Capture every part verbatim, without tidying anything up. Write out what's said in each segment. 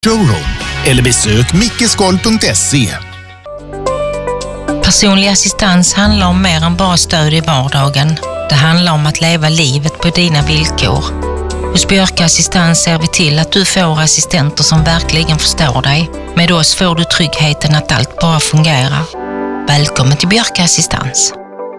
showroom eller besök mickeskol punkt se. Personlig assistans handlar om mer än bara stöd i vardagen. Det handlar om att leva livet på dina villkor. Hos Björka Assistans ser vi till att du får assistenter som verkligen förstår dig. Med oss får du tryggheten att allt bara fungerar. Välkommen till Björka Assistans.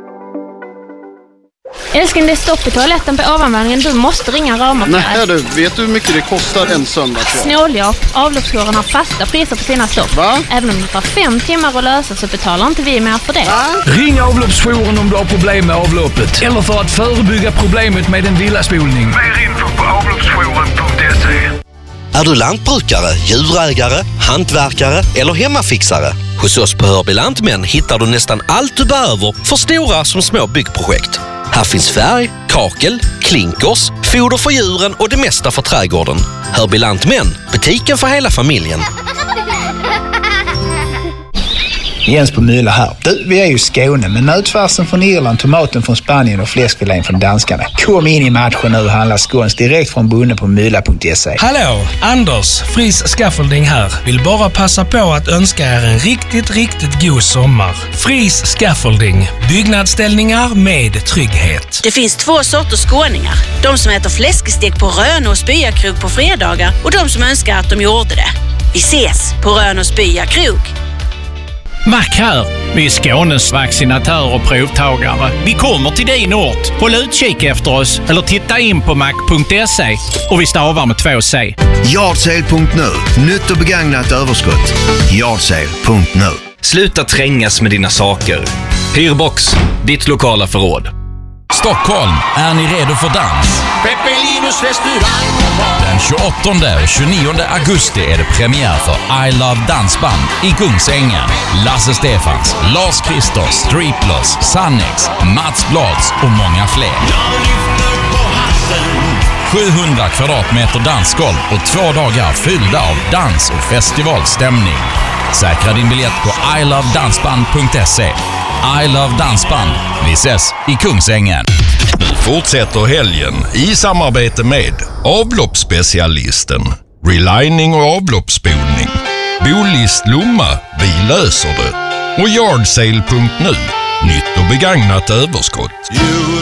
Älskling, det är stopp i toaletten på ovanvåningen. Du måste ringa Rama. Nej du, vet du hur mycket det kostar en söndag? Snåljåp. Avloppsjouren har fasta priser på sina stopp. Va? Även om det tar fem timmar att lösa så betalar inte vi mer för det. Va? Ring avloppsjouren om du har problem med avloppet. Eller för att förebygga problemet med en villaspolning. Mer info på avloppsjouren punkt se. Är du lantbrukare, djurägare, hantverkare eller hemmafixare? Hos oss på Hörby Lantmän hittar du nästan allt du behöver för stora som små byggprojekt. Här finns färg, kakel, klinkers, foder för djuren och det mesta för trädgården. Hörby Lantmän, butiken för hela familjen. Jens på Mylla här. Du, vi är ju i Skåne, men nötfärsen från Irland, tomaten från Spanien och fläskfilén från danskarna. Kom in i matchen nu och handla skåns direkt från bonden på mylla punkt se. Hallå, Anders, Fris Scaffolding här. Vill bara passa på att önska er en riktigt, riktigt god sommar. Fris Scaffolding, byggnadsställningar med trygghet. Det finns två sorters skåningar. De som äter fläskestek på Rönne och Spyakrog på fredagar och de som önskar att de gjorde det. Vi ses på Rönne och Spyakrog. Mac här. Vi är Skånes vaccinatör och provtagare. Vi kommer till din ort. Håll utkik efter oss eller titta in på mac punkt se och vi stavar med två C. Yardsale punkt nu. Nytt och begagnat överskott. Yardsale punkt nu. Sluta trängas med dina saker. Hyrbox, ditt lokala förråd. Stockholm, är ni redo för dans? Pepelinos restaurang. Den tjugoåttonde och tjugonionde augusti är det premiär för I Love Dansband i Kungsängen. Lasse Stefans, Lars Kristers, Striplers, Sannex, Mats Blads och många fler. sjuhundra kvadratmeter dansgolv och två dagar fyllda av dans och festivalstämning. Säkra din biljett på i love dansband punkt se. I Love Dansband. Vi ses i Kungsängen. Nu fortsätter helgen i samarbete med avloppsspecialisten, relining och avloppsspolning, Bolist Lomma, vi löser det, och Yardsale punkt nu, nytt och begagnat överskott.